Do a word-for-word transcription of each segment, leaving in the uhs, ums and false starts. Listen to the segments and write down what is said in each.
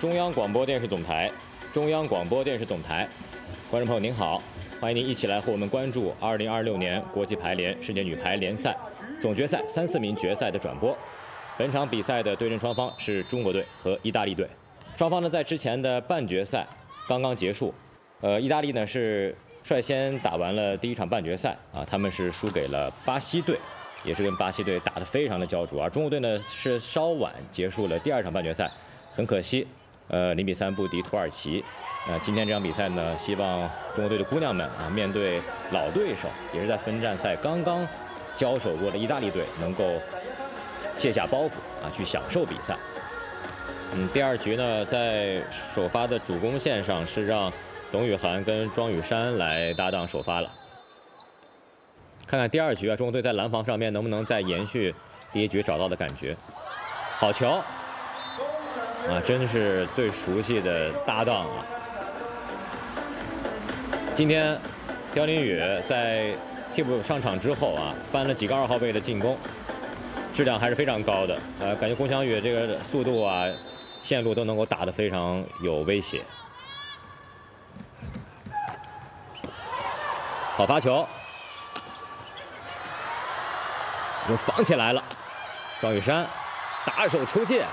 中央广播电视总台，中央广播电视总台，观众朋友您好，欢迎您一起来和我们关注二零二六年国际排联世界女排联赛总决赛三四名决赛的转播。本场比赛的对阵双方是中国队和意大利队，双方呢在之前的半决赛刚刚结束，呃，意大利呢是率先打完了第一场半决赛啊，他们是输给了巴西队。 也是跟巴西队打得非常的焦灼，而中国队呢是稍晚结束了第二场半决赛，很可惜，呃，零比三不敌土耳其。那、呃、今天这场比赛呢，希望中国队的姑娘们啊，面对老对手，也是在分站赛刚刚交手过的意大利队，能够卸下包袱啊，去享受比赛。嗯，第二局呢，在首发的主攻线上是让董雨涵跟庄雨珊来搭档首发了。 看看第二局啊，中国队在拦防上面能不能再延续第一局找到的感觉？好球！啊，真是最熟悉的搭档啊！今天刁琳宇在替补上场之后啊，翻了几个二号位的进攻，质量还是非常高的。呃，感觉龚翔宇这个速度啊、线路都能够打得非常有威胁。好发球！ 又防起来了，庄雨珊打手出界。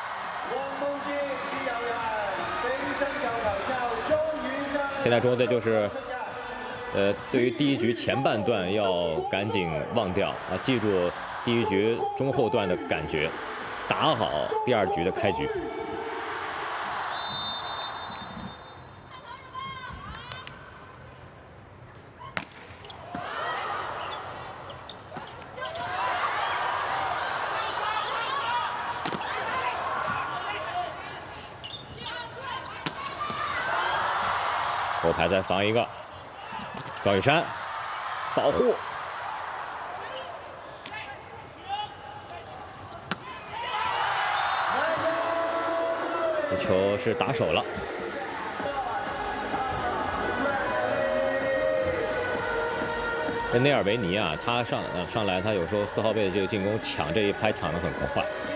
现在中国队就是，呃，对于第一局前半段要赶紧忘掉啊，记住第一局中后段的感觉，打好第二局的开局。 后排再防一个，庄雨珊保护，这球是打手了。这内尔维尼啊，他上上来，他有时候四号位的这个进攻抢这一拍抢得很快。